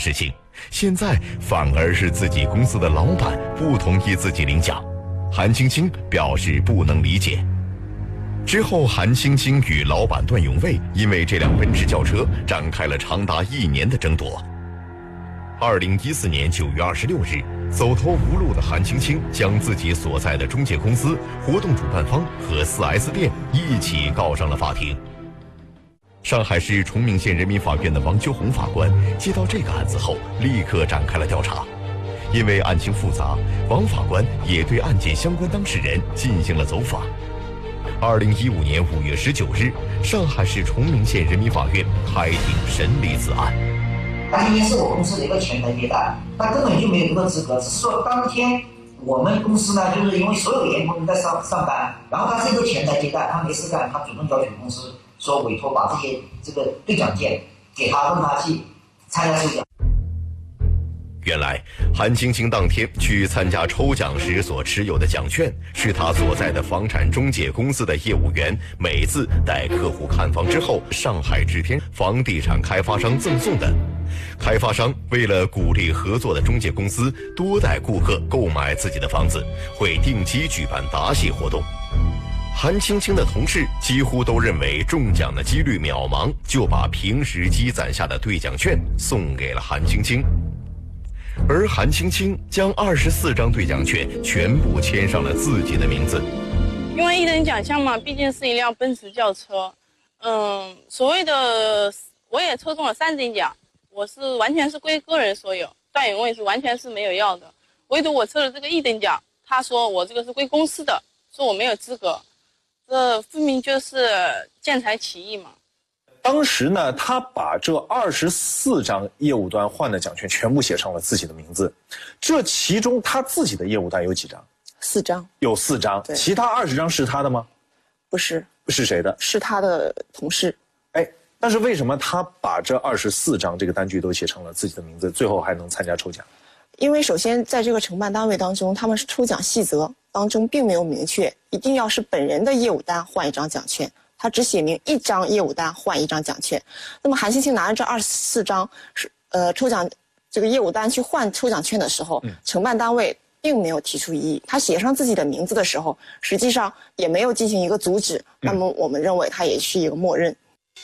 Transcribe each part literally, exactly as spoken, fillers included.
事情，现在反而是自己公司的老板不同意自己领奖，韩青青表示不能理解。之后，韩青青与老板段永卫因为这辆奔驰轿车展开了长达一年的争夺。二零一四年九月二十六日，走投无路的韩青青将自己所在的中介公司、活动主办方和 四 S 店一起告上了法庭。上海市崇明县人民法院的王秋红法官接到这个案子后，立刻展开了调查。因为案情复杂，王法官也对案件相关当事人进行了走访。二零一五年五月十九日，上海市崇明县人民法院开庭审理此案。 韩青青是我公司的一个前台接待，他根本就没有这个资格，只是说当天我们公司呢，就是因为所有的员工都在上上班，然后他是一个前台接待，他没事干，他主动要求公司说委托把这些这个兑奖件给他，让他去参加抽奖。 原来，韩青青当天去参加抽奖时所持有的奖券，是他所在的房产中介公司的业务员每次带客户看房之后，上海志天房地产开发商赠送的。开发商为了鼓励合作的中介公司多带顾客购买自己的房子，会定期举办答谢活动。韩青青的同事几乎都认为中奖的几率渺茫，就把平时积攒下的兑奖券送给了韩青青。而韩青青将二十四张兑奖券全部签上了自己的名字。 因为一等奖项嘛，毕竟是一辆奔驰轿车，嗯，所谓的我也抽中了三等奖，我是完全是归个人所有，段永卫是完全是没有要的，唯独我抽了这个一等奖，他说我这个是归公司的，说我没有资格，这分明就是见财起意嘛。 当时呢，他把这二十四张业务端换的奖券全部写上了自己的名字，这其中他自己的业务端有几张？ 四张， 有四张，其他二十张是他的吗？ 不是， 是谁的？ 是他的同事。 哎，但是为什么他把这二十四张这个单据都写成了自己的名字，最后还能参加抽奖？ 因为首先在这个承办单位当中，他们是抽奖细则当中并没有明确一定要是本人的业务单换一张奖券。他只写明一张业务单换一张奖券，那么韩青青拿着这二十四张是呃抽奖这个业务单去换抽奖券的时候，嗯、承办单位并没有提出异议。他写上自己的名字的时候，实际上也没有进行一个阻止。嗯、那么我们认为他也是一个默认。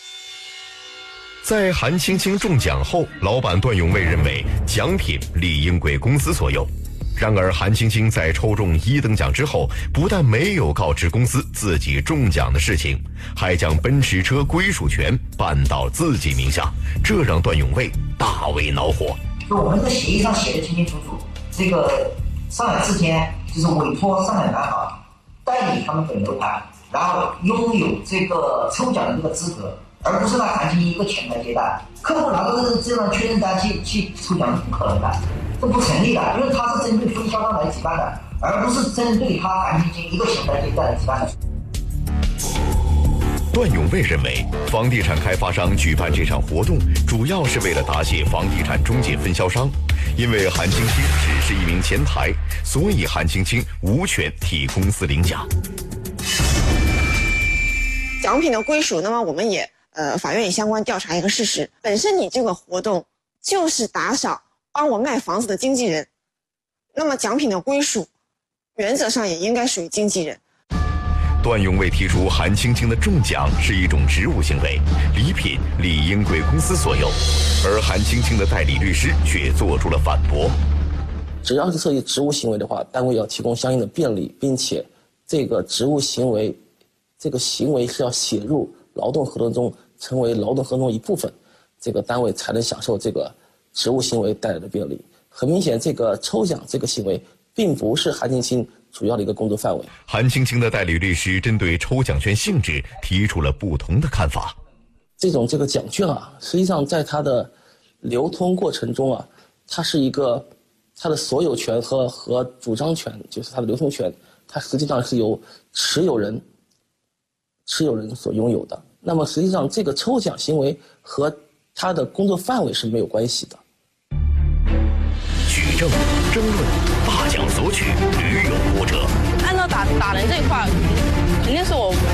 在韩青青中奖后，老板段永卫认为奖品理应归公司所有。然而，韩青青在抽中一等奖之后，不但没有告知公司自己中奖的事情，还将奔驰车归属权办到自己名下，这让段永卫大为恼火。 我们在协议上写的清清楚楚，这个上海志天就是委托上海南航代理他们本楼盘，然后拥有这个抽奖的这个资格，而不是让韩青青一个前台接待，客户拿到这这张确认单去去抽奖是不可能的。这不成立的，因为它是针对分销商来举办的，而不是针对他韩青青一个前台接待来举办的。 段永卫认为，房地产开发商举办这场活动，主要是为了答谢房地产中介分销商。因为韩青青只是一名前台，所以韩青青无权替公司领奖。 奖品的归属，那么我们也呃法院也相关调查一个事实，本身你这个活动就是打赏帮我卖房子的经纪人，那么奖品的归属原则上也应该属于经纪人。 段永卫提出，韩青青的中奖是一种职务行为，礼品理应归公司所有，而韩青青的代理律师却做出了反驳。 只要是涉及职务行为的话，单位要提供相应的便利，并且这个职务行为，这个行为是要写入劳动合同中，成为劳动合同一部分，这个单位才能享受这个职务行为带来的便利。很明显，这个抽奖这个行为并不是韩青青主要的一个工作范围。 韩青青的代理律师针对抽奖券性质提出了不同的看法。 这种这个奖券啊，实际上在它的流通过程中啊，它是一个它的所有权和和主张权，就是它的流通权，它实际上是由持有人持有人所拥有的。那么实际上这个抽奖行为和它的工作范围是没有关系的。 举证、争论，大奖索取，屡有波折。 按照打打人这一块，肯定是我